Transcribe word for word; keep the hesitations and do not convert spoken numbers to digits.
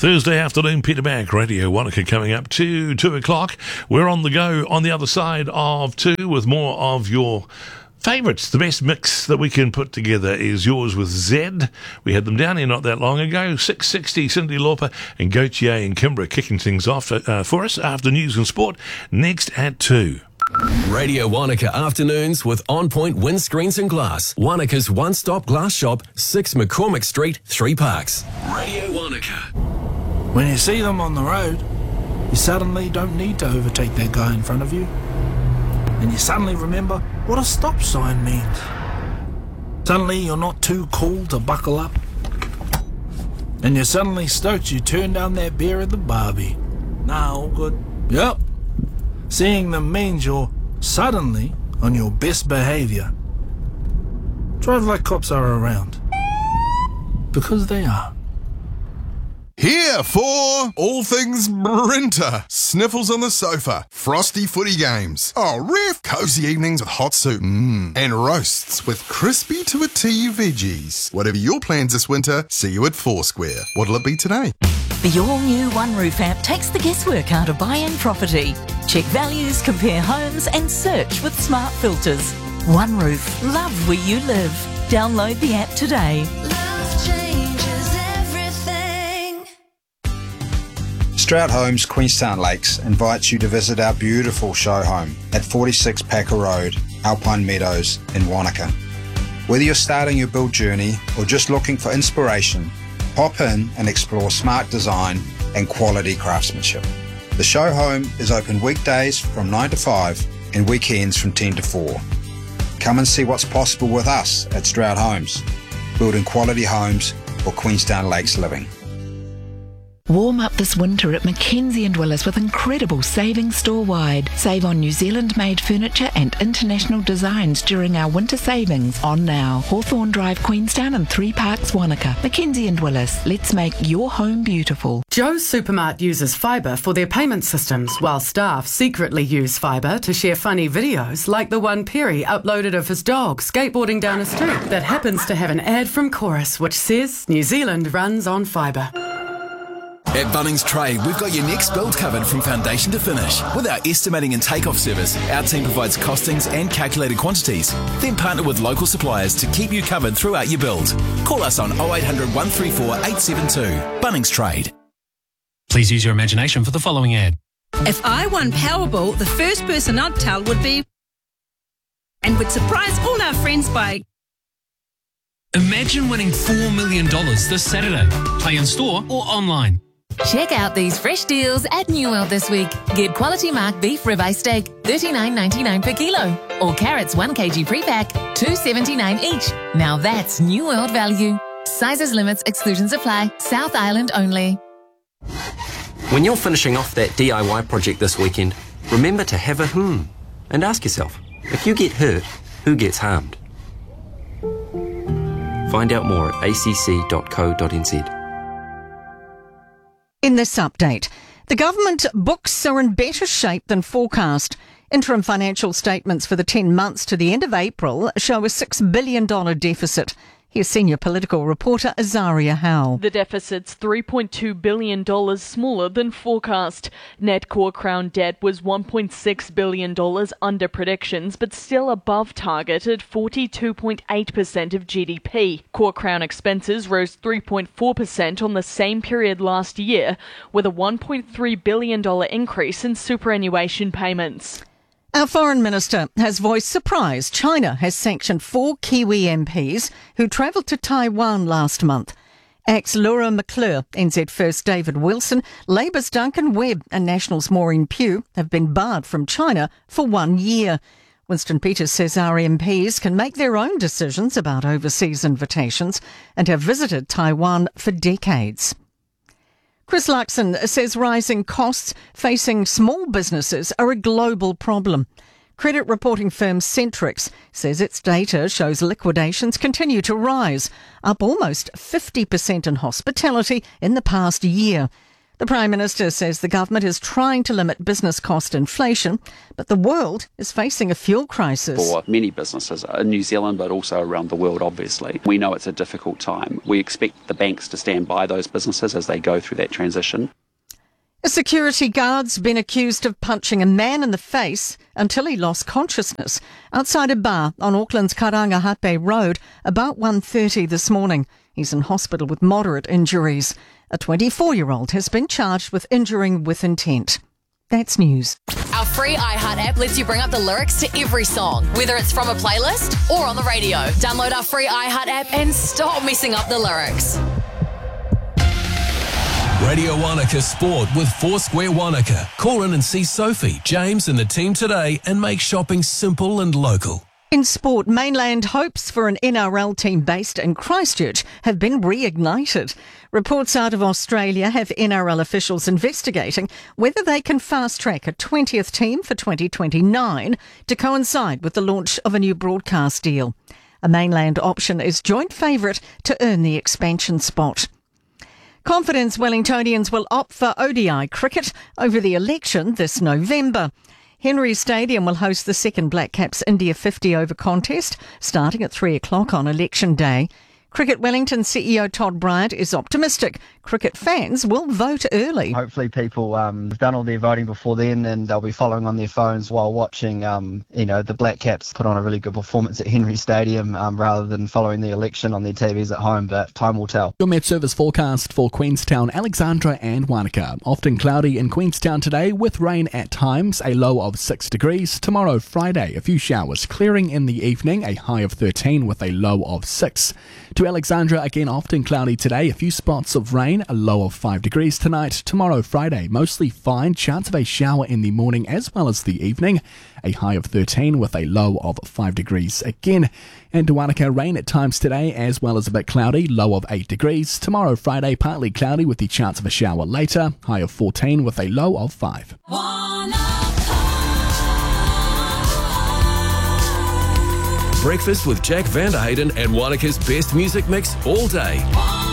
Thursday afternoon, Peter Mac, Radio Wanaka coming up to two o'clock. We're on the go on the other side of two with more of your favourites. The best mix that we can put together is yours with Zed. We had them down here not that long ago. six sixty, Cyndi Lauper and Gautier and Kimbra kicking things off uh, for us after news and sport. Next at two. Radio Wanaka afternoons with On Point Windscreens and Glass. Wanaka's one-stop glass shop, six McCormick Street, Three Parks. Radio Wanaka. When you see them on the road, you suddenly don't need to overtake that guy in front of you. And you suddenly remember what a stop sign means. Suddenly you're not too cool to buckle up. And you're suddenly stoked you turn down that beer at the Barbie. Nah, all good. Yep. Seeing them means you're suddenly on your best behaviour. Drive like cops are around. Because they are. Here for all things Brinter. Sniffles on the sofa. Frosty footy games. Oh, ref. Cozy evenings with hot soup. Mmm. And roasts with crispy to a T veggies. Whatever your plans this winter, see you at Foursquare. What'll it be today? The all-new OneRoof app takes the guesswork out of buying property. Check values, compare homes and search with smart filters. OneRoof. Love where you live. Download the app today. Love changes everything. Stroud Homes Queenstown Lakes invites you to visit our beautiful show home at forty-six Packer Road, Alpine Meadows in Wanaka. Whether you're starting your build journey or just looking for inspiration, pop in and explore smart design and quality craftsmanship. The show home is open weekdays from nine to five and weekends from ten to four. Come and see what's possible with us at Stroud Homes, building quality homes for Queenstown Lakes living. Warm up this winter at Mackenzie and Willis with incredible savings store-wide. Save on New Zealand-made furniture and international designs during our winter savings. On now. Hawthorne Drive, Queenstown and Three Parks, Wanaka. Mackenzie and Willis. Let's make your home beautiful. Joe's Supermart uses fibre for their payment systems, while staff secretly use fibre to share funny videos like the one Perry uploaded of his dog skateboarding down a street that happens to have an ad from Chorus which says New Zealand runs on fibre. At Bunnings Trade, we've got your next build covered from foundation to finish. With our estimating and takeoff service, our team provides costings and calculated quantities. Then partner with local suppliers to keep you covered throughout your build. Call us on oh eight hundred, one three four, eight seven two. Bunnings Trade. Please use your imagination for the following ad. If I won Powerball, the first person I'd tell would be... and would surprise all our friends by... Imagine winning four million dollars this Saturday. Play in store or online. Check out these fresh deals at New World this week. Get quality mark beef ribeye steak, thirty-nine ninety-nine per kilo. Or carrots one kilogram pre-pack, two seventy-nine each. Now that's New World value. Sizes, limits, exclusions apply. South Island only. When you're finishing off that D I Y project this weekend, remember to have a hmm and ask yourself, if you get hurt, who gets harmed? Find out more at a c c dot co dot n z. In this update, the government books are in better shape than forecast. Interim financial statements for the ten months to the end of April show a six billion dollars deficit. Here's senior political reporter Azaria Howe. The deficit's three point two billion dollars smaller than forecast. Net core Crown debt was one point six billion dollars under predictions, but still above target at forty-two point eight percent of G D P. Core Crown expenses rose three point four percent on the same period last year, with a one point three billion dollars increase in superannuation payments. Our Foreign Minister has voiced surprise China has sanctioned four Kiwi M Ps who travelled to Taiwan last month. Acts Laura McClure, N Z First David Wilson, Labour's Duncan Webb and Nationals Maureen Pugh have been barred from China for one year. Winston Peters says our M Ps can make their own decisions about overseas invitations and have visited Taiwan for decades. Chris Luxon says rising costs facing small businesses are a global problem. Credit reporting firm Centrix says its data shows liquidations continue to rise, up almost fifty percent in hospitality in the past year. The Prime Minister says the government is trying to limit business cost inflation, but the world is facing a fuel crisis. For many businesses in New Zealand, but also around the world, obviously. We know it's a difficult time. We expect the banks to stand by those businesses as they go through that transition. A security guard's been accused of punching a man in the face until he lost consciousness outside a bar on Auckland's Karangahape Road about one thirty this morning. He's in hospital with moderate injuries. A twenty-four-year-old has been charged with injuring with intent. That's news. Our free iHeart app lets you bring up the lyrics to every song, whether it's from a playlist or on the radio. Download our free iHeart app and stop messing up the lyrics. Radio Wanaka Sport with Foursquare Wanaka. Call in and see Sophie, James and the team today and make shopping simple and local. In sport, mainland hopes for an N R L team based in Christchurch have been reignited. Reports out of Australia have N R L officials investigating whether they can fast-track a twentieth team for twenty twenty-nine to coincide with the launch of a new broadcast deal. A mainland option is joint favourite to earn the expansion spot. Confidence Wellingtonians will opt for O D I cricket over the election this November. Henry Stadium will host the second Black Caps India fifty over contest starting at three o'clock on election day. Cricket Wellington C E O Todd Bryant is optimistic cricket fans will vote early. Hopefully people um, have done all their voting before then and they'll be following on their phones while watching um, you know, the Black Caps put on a really good performance at Henry Stadium um, rather than following the election on their T Vs at home, but time will tell. Your Met Service forecast for Queenstown, Alexandra and Wanaka. Often cloudy in Queenstown today with rain at times, a low of six degrees. Tomorrow, Friday, a few showers clearing in the evening, a high of thirteen with a low of six. To Alexandra, again often cloudy today, a few spots of rain, a low of five degrees tonight. Tomorrow, Friday, mostly fine, chance of a shower in the morning as well as the evening, a high of thirteen with a low of five degrees again. And to Wanaka, rain at times today as well as a bit cloudy, low of eight degrees. Tomorrow, Friday, partly cloudy with the chance of a shower later, high of fourteen with a low of five. Breakfast with Jack Vanderhayden and Wanaka's best music mix all day.